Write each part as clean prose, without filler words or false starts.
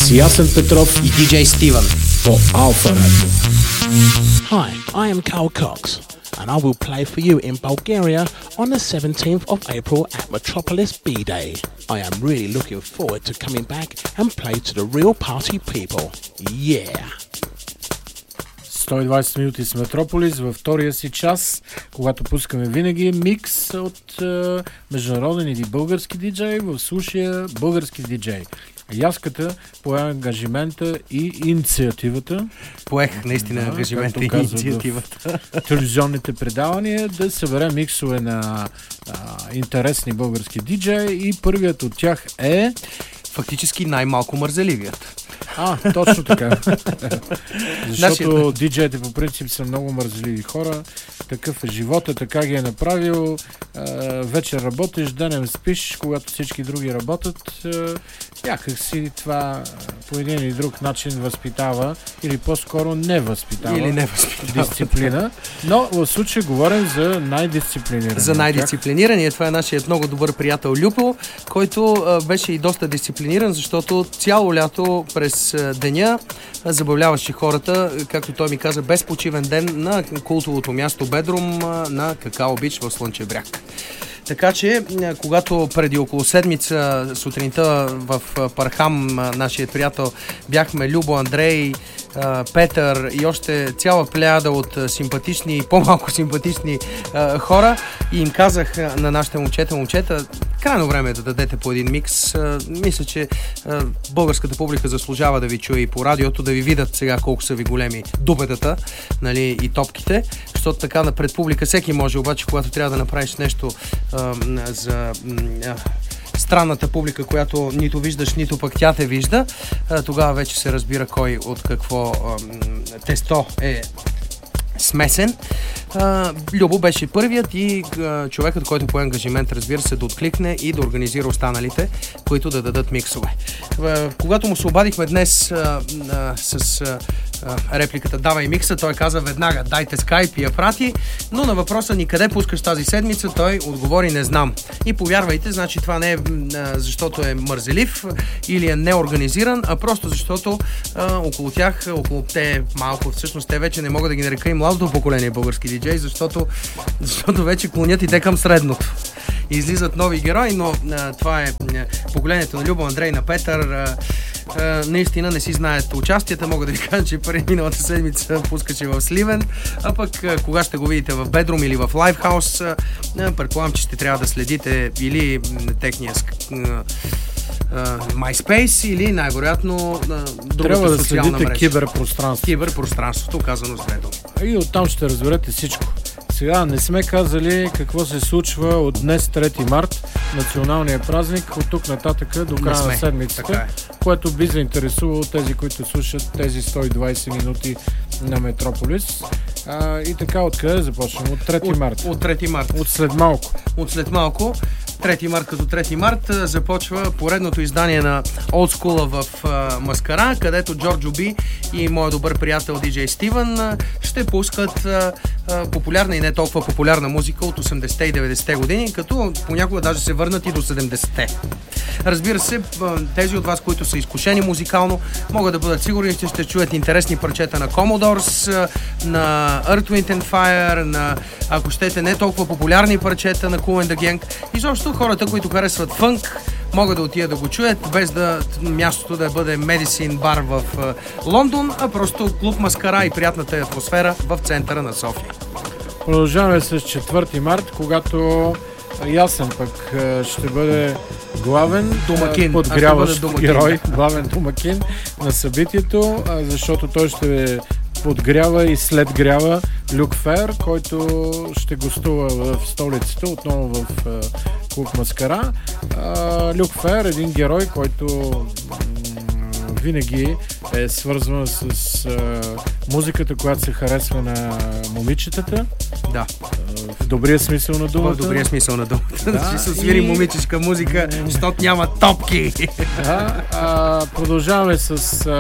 с Ясен Петров и DJ Steven по Алфа Радио. Hi, I am Carl Cox, and I will play for you in Bulgaria on the 17th of April at Metropolis B-Day. I am really looking forward to coming back and play to the real party people. Yeah! 120 минути с Метрополис във втория си час, когато пускаме винаги микс от международен или български диджей, в случая български диджей. Яската пое ангажимента и инициативата. Поех наистина ангажимента и инициативата. Телевизионните предавания да събере миксове на интересни български диджеи и първият от тях е... Фактически най-малко мързеливият. Точно така. Защото диджеите по принцип са много мързеливи хора. Такъв е живота, така ги е направил. Вечер работиш, денем спиш, когато всички други работят. Някак си това по един или друг начин възпитава или по-скоро не възпитава дисциплина. Но в случай говорим за най-дисциплинирания. За най-дисциплинирания. Това е нашият много добър приятел Люпо, който беше и доста дисциплиниран, защото цяло лято през деня забавляваше хората, както той ми каза, безпочивен ден на култовото място Бедрум на Какао Бич в Слънчев бряг. Така че, когато преди около седмица сутринта в Пархам, нашият приятел, бяхме Любо, Андрей, Петър и още цяла плеяда от симпатични и по-малко симпатични хора и им казах на нашите момчета, крайно време е да дадете по един микс. Мисля, че българската публика заслужава да ви чуе и по радиото, да ви видят сега колко са ви големи дубедата, нали, и топките, защото така пред публика всеки може, обаче когато трябва да направиш нещо за странната публика, която нито виждаш, нито пък тя те вижда, тогава вече се разбира кой от какво тесто е смесен. Любо беше първият и човекът, който пое ангажимент, разбира се, да откликне и да организира останалите, които да дадат миксове. Когато му се обадихме днес с репликата "Давай микса", той каза веднага "Дайте скайп" и я прати, но на въпроса ни "Къде пускаш тази седмица?" той отговори "Не знам". И повярвайте, значи това не е защото е мързелив или е неорганизиран, а просто защото около тях, около те малко, всъщност те вече не мога да ги нарека и младото поколение български диджей, защото вече клонят и те към средното. Излизат нови герои, но това е поколението на Любо, Андрей, на Петър. Наистина не си знаят участията. Мога да ви кажа, че преди миналата седмица пускаше в Сливен, а пък кога ще го видите в Бедрум или в Лайфхаус, предполагам, че ще трябва да следите или техния MySpace или най-вероятно другата социална мрежа. Киберпространството, казано с две думи. И оттам ще разберете всичко. Сега не сме казали какво се случва от днес 3 март, националния празник, от тук нататък до края на седмицата, което би заинтересувало тези, които слушат тези 120 минути на Метрополис. И така, откъде започвам? От 3 март. От 3 март. От след малко. 3 март като 3 март започва поредното издание на Old School в Маскара, където Джорджо Би и моят добър приятел DJ Steven ще пускат популярна и не толкова популярна музика от 80-те и 90-те години, като понякога даже се върнат и до 70-те. Разбира се, тези от вас, които са изкушени музикално, могат да бъдат сигурни, че ще чуят интересни парчета на Commodores, на Earth, Wind and Fire, на, ако щете, не толкова популярни парчета на Kool and the Gang. Изобщо хората, които харесват фънк, могат да отидат да го чуят, без да мястото да бъде Medicine бар в Лондон, а просто клуб Маскара и приятната атмосфера в центъра на София. Продължаваме с 4 март, когато Ясен пък ще бъде главен подгряващ герой, главен домакин на събитието, защото той ще подгрява и следгрява Люк Фер, който ще гостува в столицата, отново в клуб Маскара. Люк Фер е един герой, който винаги е свързван с музиката, която се харесва на момичетата. Да. В добрия смисъл на думата. В добрия смисъл на думата. Да, ще се свири момичешка музика, защото няма топки. Продължаваме с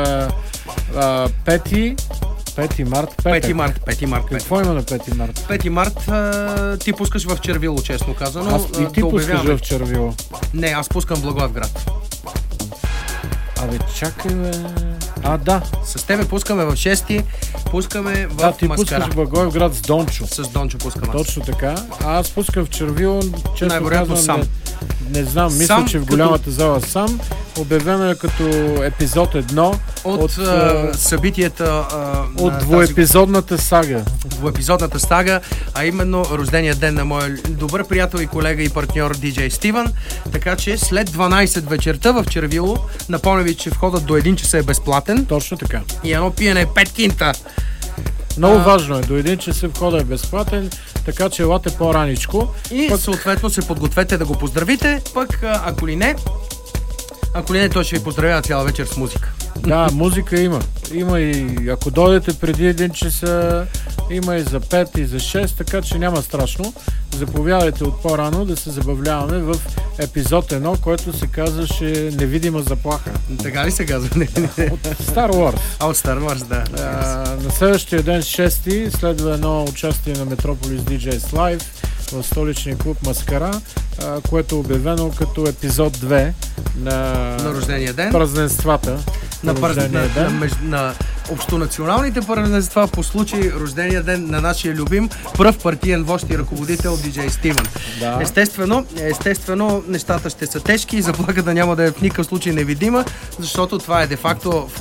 5 март. Какво има на 5 март? 5 март ти пускаш в Червило, честно казано. И ти пускаш в Червило. Не, аз пускам в Благоевград. Абе, чакай, бе. Да. С тебе пускаме в 6-ти, пускаме в Да, ти Маскара. пускаш в Благоевград с Дончо. С Дончо пускам аз. Точно така. А аз пускам в Червил, често Най-вероятно казвам, сам. Не знам, мисля, Сам, че в голямата зала сам. Обявено е като епизод 1 От събитията от двуепизодната сага. Двуепизодната сага, а именно рождения ден на моя добър приятел и колега и партньор диджей Стивън. Така че след 12 вечерта в Червило, напомня ви, че входът до 1 часа е безплатен. Точно така. И едно пиене е 5 кинта. Много важно е. До 1 часа входът е безплатен, така че елате по-раничко. И съответно се подгответе да го поздравите, пък ако ли не, той ще ви поздравя цяла вечер с музика. Да, музика има. Има и ако дойдете преди 1 часа, има и за 5 и за 6, така че няма страшно. Заповядайте от по-рано да се забавляваме в епизод 1, който се казваше Невидима заплаха. Така ли се казва? От Star Wars. От Star Wars, да. На следващия ден, 6-ти, следва едно участие на Metropolis DJs Live в столичния клуб Маскара, което е обявено като епизод 2 на рождения ден. Празненствата. На общонационалните празненства по случай рождения ден на нашия любим пръв партиен вожд и ръководител диджей Стивън. Да. Естествено, нещата ще са тежки и заплахата няма да е в никакъв случай невидима, защото това е де-факто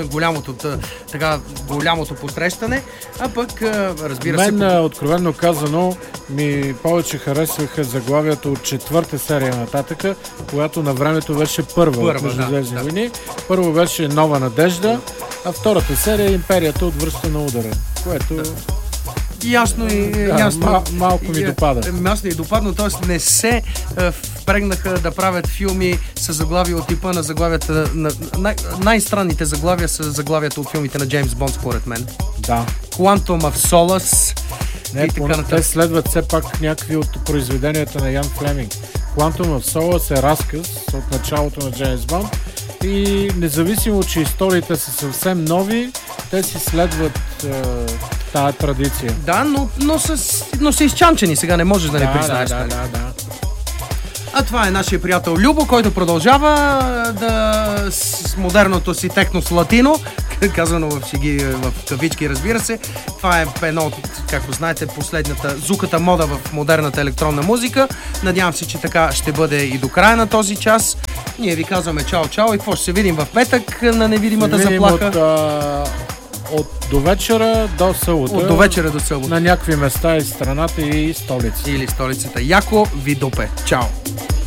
голямото посрещане, а пък разбира се... Мен, откровенно казано, ми повече харесваха заглавията от 4-та серия нататъка, която на времето беше първа от Междузвездни войни. Първо беше Нова надежда, а втората серия е Империята от връща на удара, което... Ясно. Малко ми допада. Ясно и допадно, т.е. не се впрегнаха да правят филми с заглавия от типа на заглавията най-странните заглавия са заглавията от филмите на Джеймс Бонд, според мен. Да. Quantum of Solace. Те следват все пак някакви от произведенията на Ян Флеминг. Quantum of Solace е разказ от началото на Джеймс Бонд и независимо, че историите са съвсем нови, те си следват тая традиция. Да, но са изчанчени, сега не можеш да не признаеш. Да. А това е нашия приятел Любо, който продължава с модерното си технос латино, казано в шеги, в кавички, разбира се. Това е едно от, както знаете, последната зуката мода в модерната електронна музика. Надявам се, че така ще бъде и до края на този час. Ние ви казваме чао и какво ще се видим в петък на невидимата заплаха. До вечера до събота. На някакви места из страната и столици. Или столицата. Яко ви допе. Чао!